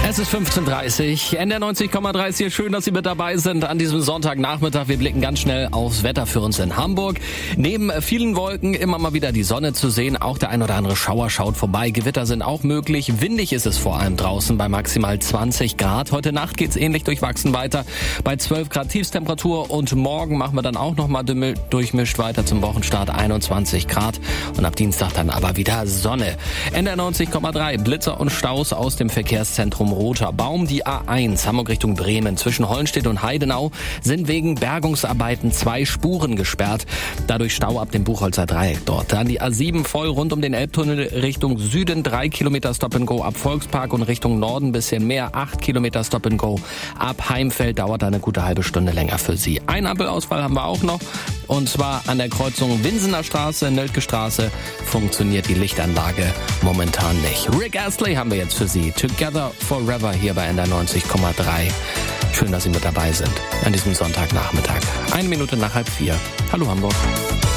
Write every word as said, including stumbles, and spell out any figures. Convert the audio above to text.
Es ist fünfzehn Uhr dreißig, N R neunzig Komma drei ist hier. Schön, dass Sie mit dabei sind an diesem Sonntagnachmittag. Wir blicken ganz schnell aufs Wetter für uns in Hamburg. Neben vielen Wolken immer mal wieder die Sonne zu sehen. Auch der ein oder andere Schauer schaut vorbei. Gewitter sind auch möglich. Windig ist es vor allem draußen bei maximal zwanzig Grad. Heute Nacht geht's ähnlich durchwachsen weiter bei zwölf Grad Tiefstemperatur. Und morgen machen wir dann auch nochmal durchmischt weiter zum Wochenstart einundzwanzig Grad. Und ab Dienstag dann aber wieder Sonne. N R neunzig Komma drei, Blitzer und Staus aus dem Verkehrszentrum Roter Baum. Die A eins Hamburg Richtung Bremen zwischen Hollenstedt und Heidenau sind wegen Bergungsarbeiten zwei Spuren gesperrt. Dadurch Stau ab dem Buchholzer Dreieck dort. Dann die A sieben voll rund um den Elbtunnel Richtung Süden. Drei Kilometer Stop and Go ab Volkspark und Richtung Norden ein bisschen mehr. Acht Kilometer Stop and Go ab Heimfeld. Dauert eine gute halbe Stunde länger für Sie. Ein Ampelausfall haben wir auch noch. Und zwar an der Kreuzung Winsener Straße, Nöltke Straße funktioniert die Lichtanlage momentan nicht. Rick Astley haben wir jetzt für Sie. Together Forever hier bei N R neunzig Komma drei. Schön, dass Sie mit dabei sind an diesem Sonntagnachmittag. Eine Minute nach halb vier. Hallo Hamburg.